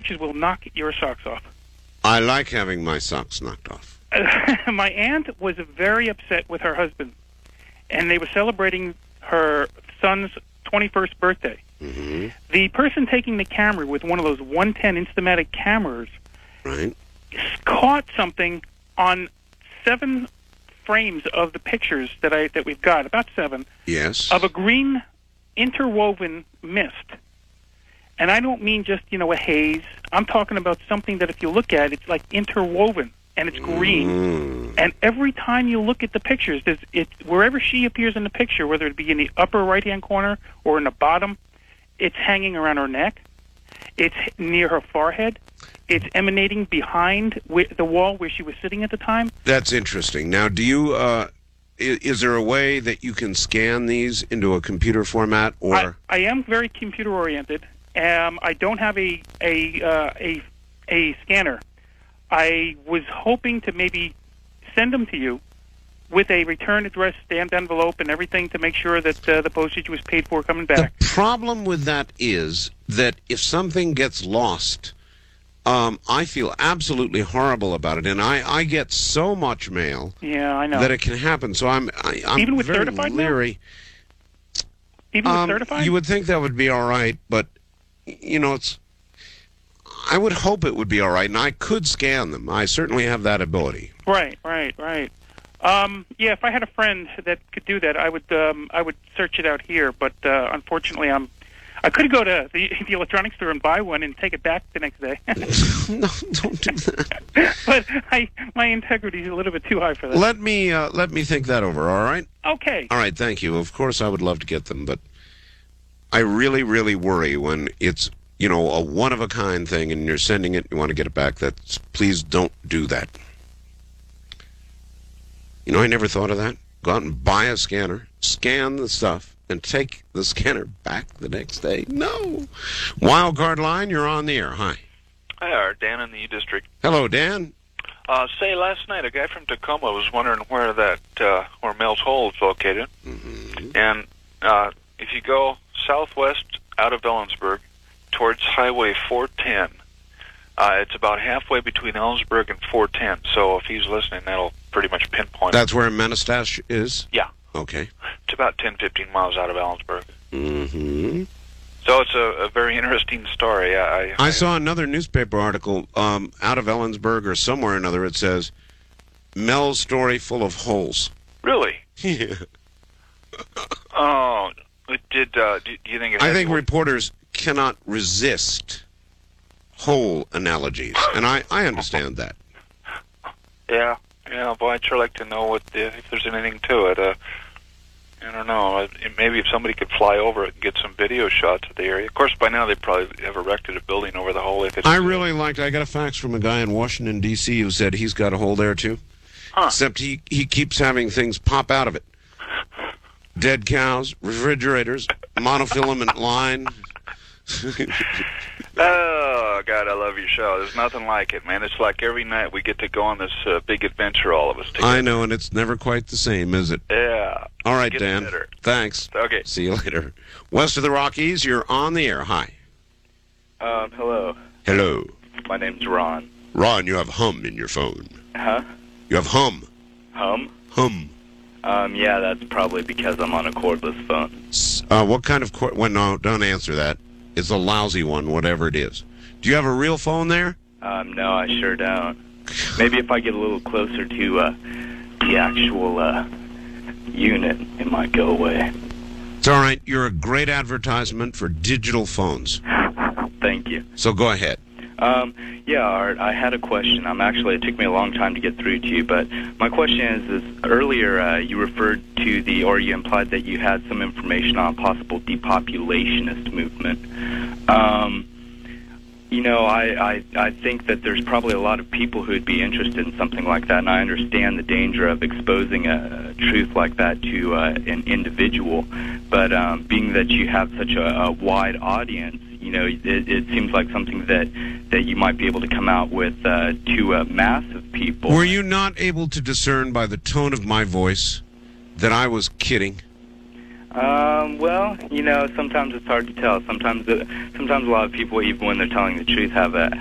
pictures will knock your socks off. I like having my socks knocked off. My aunt was very upset with her husband, and they were celebrating her son's 21st birthday. Mm-hmm. The person taking the camera with one of those 110 Instamatic cameras Right. caught something on 7 frames of the pictures that we've got, about 7, Yes. of a green interwoven mist. And I don't mean just, a haze. I'm talking about something that if you look at, it's like interwoven, and it's green. Mm. And every time you look at the pictures, wherever she appears in the picture, whether it be in the upper right-hand corner or in the bottom, it's hanging around her neck. It's near her forehead. It's emanating behind the wall where she was sitting at the time. That's interesting. Now, do you? Is there a way that you can scan these into a computer format, or? I am very computer oriented. I don't have a scanner. I was hoping to maybe send them to you with a return address, stamped envelope, and everything to make sure that the postage was paid for coming back. The problem with that is that if something gets lost, I feel absolutely horrible about it, and I get so much mail. Yeah, I know that it can happen. So I'm even with very certified leery. Even with certified? You would think that would be all right, but it's. I would hope it would be all right, and I could scan them. I certainly have that ability. Right. Yeah, if I had a friend that could do that, I would search it out here. But unfortunately, I could go to the electronics store and buy one and take it back the next day. No, don't do that. But my integrity is a little bit too high for that. Let me think that over. All right. Okay. All right. Thank you. Of course, I would love to get them, but I really, really worry when it's a one-of-a-kind thing and you're sending it, you want to get it back. Please don't do that. I never thought of that. Go out and buy a scanner, scan the stuff, and take the scanner back the next day. No. Wildcard line, you're on the air. Hi. Hi, Dan in the U District. Hello, Dan. Say, last night a guy from Tacoma was wondering where where Mel's Hole is located. Mm-hmm. And if you go southwest out of Ellensburg towards Highway 410, it's about halfway between Ellensburg and 410. So if he's listening, that'll pretty much pinpoint That's where Manastash is? Yeah. Okay. It's about 10, 15 miles out of Ellensburg. Mm-hmm. So it's a very interesting story. I saw another newspaper article out of Ellensburg or somewhere or another. It says, Mel's story full of holes. Really? Yeah. Oh, do you think it I think reporters cannot resist hole analogies, and I understand that. Yeah, boy, I'd sure like to know if there's anything to it. I don't know. Maybe if somebody could fly over it and get some video shots of the area. Of course, by now they probably have erected a building over the hole. I got a fax from a guy in Washington, D.C. who said he's got a hole there, too. Huh. Except he keeps having things pop out of it. Dead cows, refrigerators, monofilament line. Oh, God, I love your show. There's nothing like it, man. It's like every night we get to go on this big adventure, all of us together. I know, and it's never quite the same, is it? Yeah. All right, Get Dan. better. Thanks. Okay. See you later. West of the Rockies, you're on the air. Hi. Hello. Hello. My name's Ron. Ron, you have hum in your phone. Huh? You have hum. Hum? Hum. Yeah, that's probably because I'm on a cordless phone. What kind of cord? Well, no, don't answer that. It's a lousy one, whatever it is. Do you have a real phone there? No, I sure don't. Maybe if I get a little closer to the actual unit, it might go away. It's all right. You're a great advertisement for digital phones. Thank you. So go ahead. Yeah, Art, I had a question. It took me a long time to get through to you, but my question is earlier you referred to or you implied that you had some information on a possible depopulationist movement. I think that there's probably a lot of people who would be interested in something like that, and I understand the danger of exposing a truth like that to an individual. But being that you have such a wide audience, it seems like something that you might be able to come out with to a mass of people. Were you not able to discern by the tone of my voice that I was kidding? Well, sometimes it's hard to tell. Sometimes a lot of people, even when they're telling the truth, have